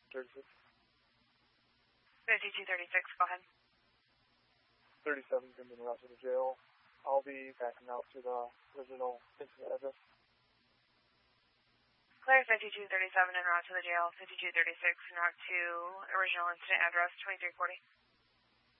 36. 5236, go ahead. 37 is going to be en route to the jail. I'll be backing out to the original incident address. Clear 5237 en route to the jail. 5236 en route to original incident address 2340.